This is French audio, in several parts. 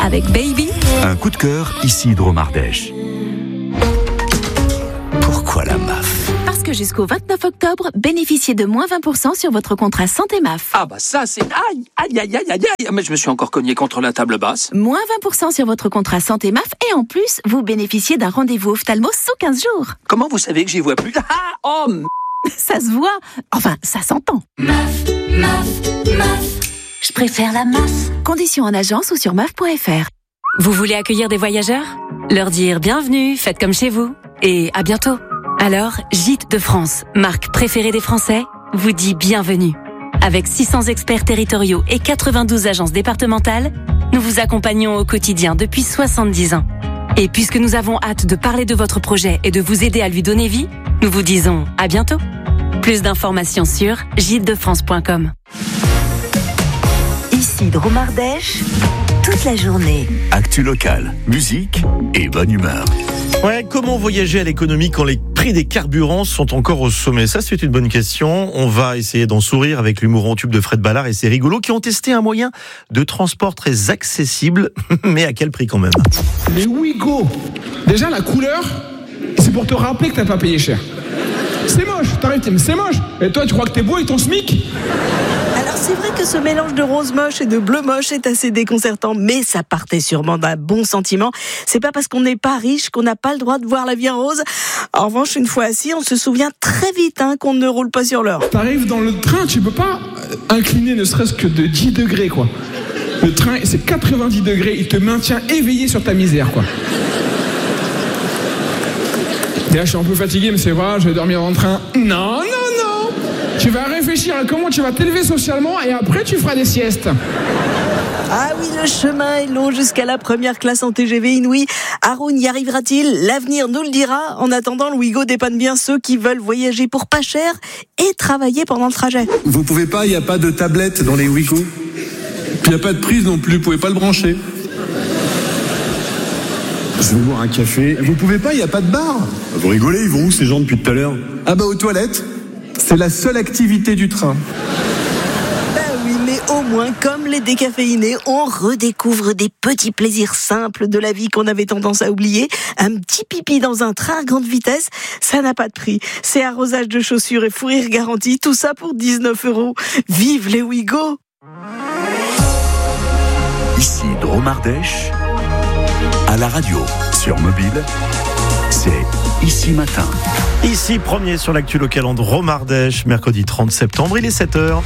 avec Baby. Un coup de cœur, ici Dromardèche. Pourquoi la MAF ? Parce que jusqu'au 29 octobre, bénéficiez de moins 20% sur votre contrat santé MAF. Ah bah ça c'est... Aïe. Mais je me suis encore cogné contre la table basse. Moins 20% sur votre contrat santé MAF et en plus, vous bénéficiez d'un rendez-vous ophtalmo sous 15 jours. Comment vous savez que j'y vois plus? Ça se voit. Enfin, ça s'entend. MAF. Je préfère la MAF. Conditions en agence ou sur maf.fr. Vous voulez accueillir des voyageurs ? Leur dire bienvenue, faites comme chez vous. Et à bientôt. Alors, Gîtes de France, marque préférée des Français, vous dit bienvenue. Avec 600 experts territoriaux et 92 agences départementales, nous vous accompagnons au quotidien depuis 70 ans. Et puisque nous avons hâte de parler de votre projet et de vous aider à lui donner vie, nous vous disons à bientôt. Plus d'informations sur gîtesdefrance.com. Ici Dromardèche, toute la journée. Actu locale, musique et bonne humeur. Ouais, comment voyager à l'économie quand les prix des carburants sont encore au sommet ? Ça, c'est une bonne question. On va essayer d'en sourire avec l'humour en tube de Fred Ballard et ses rigolos qui ont testé un moyen de transport très accessible, mais à quel prix quand même ? Les Ouigo. Déjà, la couleur, c'est pour te rappeler que t'as pas payé cher. C'est moche, t'arrives, mais c'est moche. Et toi, tu crois que t'es beau avec ton SMIC ? Alors c'est vrai que ce mélange de rose moche et de bleu moche est assez déconcertant, mais ça partait sûrement d'un bon sentiment. C'est pas parce qu'on n'est pas riche qu'on n'a pas le droit de voir la vie en rose. En revanche, une fois assis, on se souvient très vite qu'on ne roule pas sur l'or. T'arrives dans le train, tu peux pas incliner ne serait-ce que de 10 degrés, quoi. Le train, c'est 90 degrés, il te maintient éveillé sur ta misère, quoi. Et là, je suis un peu fatigué, mais c'est vrai, je vais dormir dans le train. Non. Tu vas réfléchir à comment tu vas t'élever socialement et après tu feras des siestes. Ah oui, le chemin est long jusqu'à la première classe en TGV inouï. Haroun y arrivera-t-il ? L'avenir nous le dira. En attendant, le Ouigo dépanne bien ceux qui veulent voyager pour pas cher et travailler pendant le trajet. Vous pouvez pas, il n'y a pas de tablette dans les Ouigo. Puis il n'y a pas de prise non plus, vous pouvez pas le brancher. Je vais boire un café. Vous pouvez pas, il n'y a pas de bar. Vous rigolez, ils vont où ces gens depuis tout à l'heure ? Ah bah aux toilettes. C'est la seule activité du train. Ben oui, mais au moins, comme les décaféinés, on redécouvre des petits plaisirs simples de la vie qu'on avait tendance à oublier. Un petit pipi dans un train à grande vitesse, ça n'a pas de prix. C'est arrosage de chaussures et fou rire garanti, tout ça pour 19 €. Vive les Ouigo! Ici Dromardèche, à la radio, sur mobile, c'est Ici Matin. Ici, premier sur l'actu locale en Dromardèche, mercredi 30 septembre, il est 7h.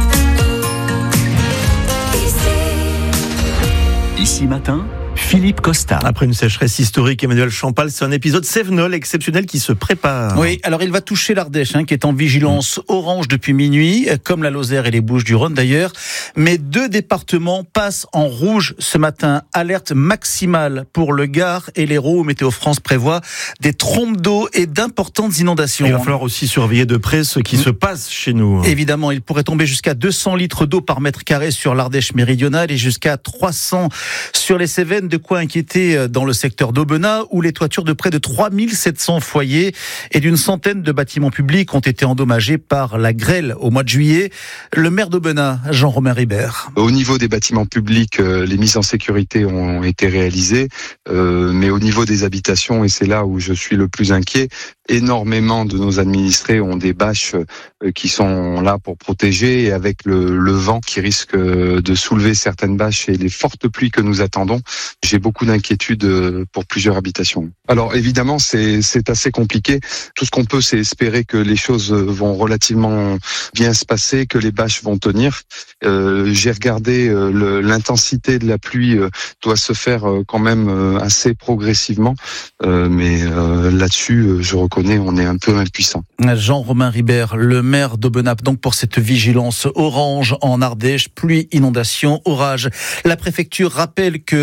Ici Matin, Philippe Costa. Après une sécheresse historique, Emmanuel Champal, c'est un épisode Cévenol exceptionnel qui se prépare. Oui, alors il va toucher l'Ardèche, qui est en vigilance orange depuis minuit, comme la Lozère et les Bouches-du-Rhône d'ailleurs. Mais 2 départements passent en rouge ce matin. Alerte maximale pour le Gard et l'Hérault. Météo France prévoit des trompes d'eau et d'importantes inondations. Il va falloir aussi surveiller de près ce qui se passe chez nous. Évidemment, il pourrait tomber jusqu'à 200 litres d'eau par mètre carré sur l'Ardèche méridionale et jusqu'à 300 sur les Cévennes. De quoi inquiéter dans le secteur d'Aubenas, où les toitures de près de 3700 foyers et d'une centaine de bâtiments publics ont été endommagés par la grêle au mois de juillet. Le maire d'Aubenas, Jean-Romain Ribert. Au niveau des bâtiments publics, les mises en sécurité ont été réalisées, mais au niveau des habitations, et c'est là où je suis le plus inquiet, énormément de nos administrés ont des bâches qui sont là pour protéger, et avec le vent qui risque de soulever certaines bâches et les fortes pluies que nous attendons, j'ai beaucoup d'inquiétudes pour plusieurs habitations. Alors évidemment, c'est assez compliqué. Tout ce qu'on peut, c'est espérer que les choses vont relativement bien se passer, que les bâches vont tenir. J'ai regardé l'intensité de la pluie doit se faire quand même assez progressivement, mais là-dessus, je reconnais, on est un peu impuissant. Jean-Romain Ribert, le maire d'Aubenas, donc pour cette vigilance orange en Ardèche, pluie, inondation, orage. La préfecture rappelle que les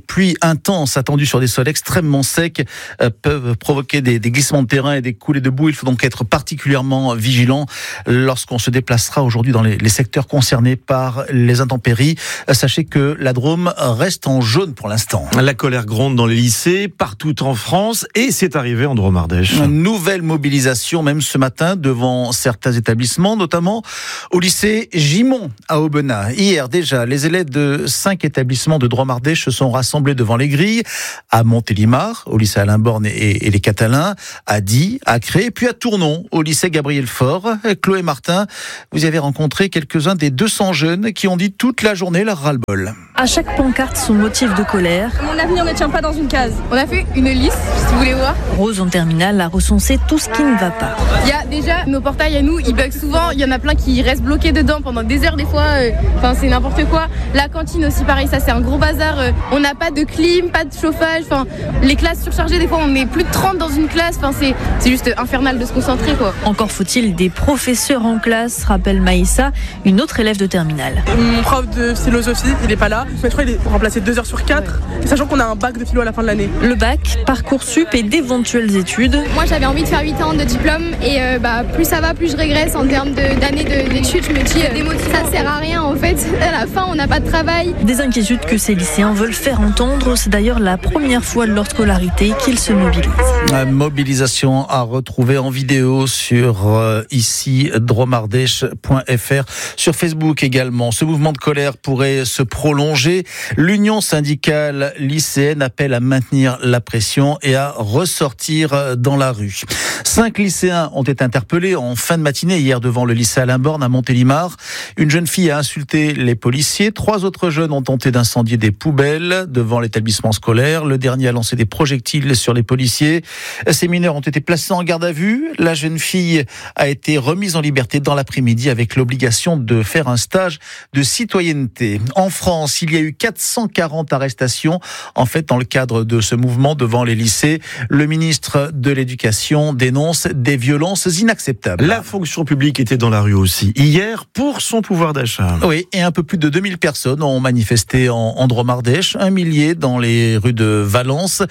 pluies intenses attendues sur des sols extrêmement secs peuvent provoquer des glissements de terrain et des coulées de boue. Il faut donc être particulièrement vigilant lorsqu'on se déplacera aujourd'hui dans les secteurs concernés par les intempéries. Sachez que la Drôme reste en jaune pour l'instant. La colère gronde dans les lycées, partout en France, et c'est arrivé en Drôme-Ardèche. Une nouvelle mobilisation, même ce matin, devant certains établissements, notamment au lycée Gimont à Aubenas. Hier déjà, les élèves de 5 établissements de Drôme-Ardèche se sont rassemblés devant les grilles, à Montélimar, au lycée Alain Borne et les Catalins, à Die, à Cré, puis à Tournon, au lycée Gabriel Faure. Chloé Martin, vous y avez rencontré quelques-uns des 200 jeunes qui ont dit toute la journée leur ras-le-bol. À chaque pancarte, son motif de colère. Mon avenir ne tient pas dans une case. On a fait une liste, si vous voulez voir. Rose, en terminale, a recensé tout ce qui ne va pas. Il y a déjà nos portails à nous, ils bug souvent. Il y en a plein qui restent bloqués dedans pendant des heures des fois. Enfin, c'est n'importe quoi. La cantine aussi, pareil, ça c'est un gros bazar. On n'a pas de clim, pas de chauffage. Enfin, les classes surchargées, des fois on est plus de 30 dans une classe. Enfin, c'est juste infernal de se concentrer, quoi. Encore faut-il des professeurs en classe, rappelle Maïssa, une autre élève de terminale. Mon prof de philosophie, il n'est pas là. Mais je crois qu'il est remplacé 2 heures sur 4, sachant qu'on a un bac de philo à la fin de l'année. Le bac, Parcoursup et d'éventuelles études. Moi j'avais envie de faire 8 ans de diplôme et plus ça va, plus je régresse en termes d'années d'études. Je me dis, ça sert à rien en fait. À la fin, on n'a pas de travail. Des inquiétudes que ces lycéens veulent faire entendre. C'est d'ailleurs la première fois de leur scolarité qu'ils se mobilisent. La mobilisation à retrouver en vidéo sur ici dromardèche.fr, sur Facebook également. Ce mouvement de colère pourrait se prolonger. L'Union syndicale lycéenne appelle à maintenir la pression et à ressortir dans la rue. 5 lycéens ont été interpellés en fin de matinée hier devant le lycée Alain Borne à Montélimar. Une jeune fille a insulté les policiers. 3 autres jeunes ont tenté d'incendier des poubelles devant l'établissement scolaire. Le dernier a lancé des projectiles sur les policiers. Ces mineurs ont été placés en garde à vue. La jeune fille a été remise en liberté dans l'après-midi avec l'obligation de faire un stage de citoyenneté. En France, il y a eu 440 arrestations en fait dans le cadre de ce mouvement devant les lycées. Le ministre de l'Éducation dénonce des violences inacceptables. La fonction publique était dans la rue aussi hier pour son pouvoir d'achat. Oui, et un peu plus de 2000 personnes ont manifesté en Drôme-Ardèche, 1 millier dans les rues de Valence,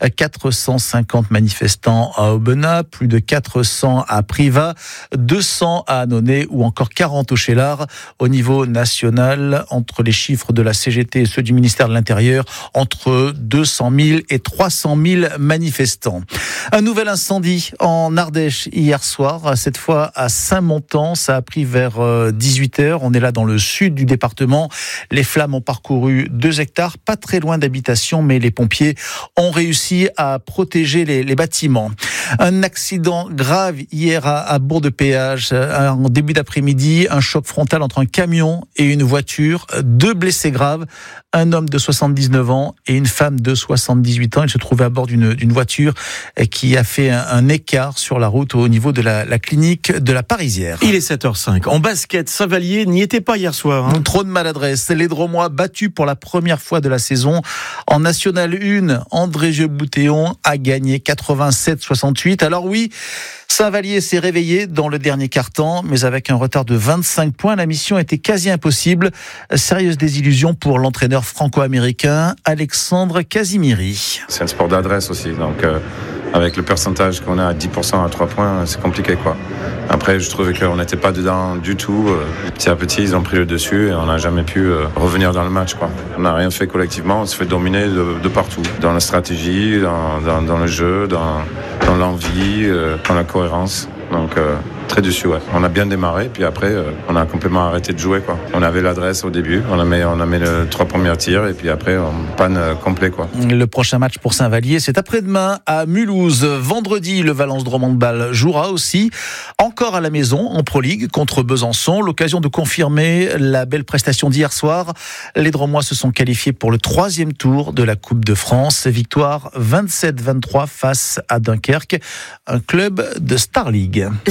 450 manifestants à Aubenas, plus de 400 à Privas, 200 à Annonay ou encore 40 au Cheylard. Au niveau national, entre les chiffres de la CGT et ceux du ministère de l'Intérieur, entre 200 000 et 300 000 manifestants. Un nouvel incendie en Ardèche hier soir, cette fois à Saint-Montan. Ça a pris vers 18h. On est là dans le sud du département. Les flammes ont parcouru 2 hectares, pas très loin d'habitation, mais les pompiers ont réussi à protéger les bâtiments. Un accident grave hier à Bourg-de-Péage. En début d'après-midi, un choc frontal entre un camion et une voiture. 2 blessés graves, un homme de 79 ans et une femme de 78 ans. Ils se trouvaient à bord d'une voiture qui a fait un écart sur la route au niveau de la clinique de la Parisière. Il est 7h05. En basket, Saint-Vallier n'y était pas hier soir. Trop de maladresse. Les Dromois battus pour la première fois de la saison. En National 1, André Boutéon a gagné 87-68. Alors oui, Saint-Vallier s'est réveillé dans le dernier quart-temps, mais avec un retard de 25 points, la mission était quasi impossible. Sérieuse désillusion pour l'entraîneur franco-américain Alexandre Casimiri. C'est un sport d'adresse aussi, donc avec le pourcentage qu'on a à 10% à 3 points, c'est compliqué, quoi. Après, je trouvais qu'on n'était pas dedans du tout. Petit à petit, ils ont pris le dessus et on n'a jamais pu revenir dans le match, quoi. On n'a rien fait collectivement, on se fait dominer de partout. Dans la stratégie, dans le jeu, dans l'envie, dans la cohérence. Donc, très dessus, ouais. On a bien démarré, puis après, on a complètement arrêté de jouer, quoi. On avait l'adresse au début, on a mis les 3 premiers tirs, et puis après, on panne complet, quoi. Le prochain match pour Saint-Vallier, c'est après-demain à Mulhouse. Vendredi, le Valence Drôme-Handball jouera aussi, encore à la maison, en Pro League, contre Besançon. L'occasion de confirmer la belle prestation d'hier soir. Les Drômois se sont qualifiés pour le 3e tour de la Coupe de France. Victoire 27-23 face à Dunkerque, un club de Star League. La météo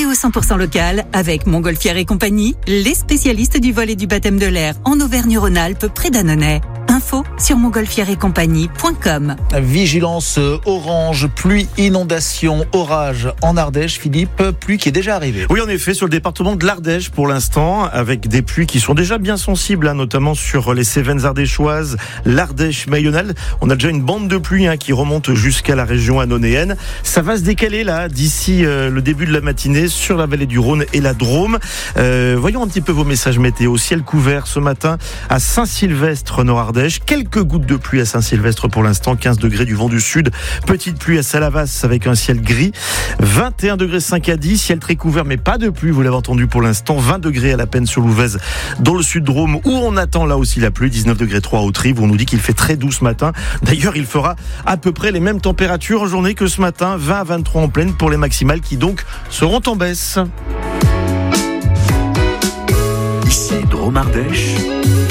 météo 100% locale avec Montgolfière et compagnie, les spécialistes du vol et du baptême de l'air en Auvergne-Rhône-Alpes près d'Annonay. Info sur montgolfièreetcompagnie.com. Vigilance orange, pluie, inondation, orage en Ardèche. Philippe, pluie qui est déjà arrivée. Oui, en effet, sur le département de l'Ardèche pour l'instant, avec des pluies qui sont déjà bien sensibles, notamment sur les Cévennes ardéchoises, l'Ardèche méridionale. On a déjà une bande de pluie qui remonte jusqu'à la région annonayenne. Ça va se décaler là d'ici le début de la matinée sur la vallée du Rhône et la Drôme. Voyons un petit peu vos messages météo. Ciel couvert ce matin à Saint-Sylvestre, Nord-Ardèche. Quelques gouttes de pluie à Saint-Sylvestre pour l'instant, 15 degrés du vent du sud. Petite pluie à Salavas avec un ciel gris. 21 degrés 5 à 10, ciel très couvert mais pas de pluie, vous l'avez entendu pour l'instant. 20 degrés à la peine sur Louvèze dans le sud Drôme où on attend là aussi la pluie. 19 degrés 3 à Autrive où on nous dit qu'il fait très doux ce matin. D'ailleurs, il fera à peu près les mêmes températures en journée que ce matin. 20 à 23 en pleine pour les maximales qui donc seront en baisse. Ici Drôme Ardèche.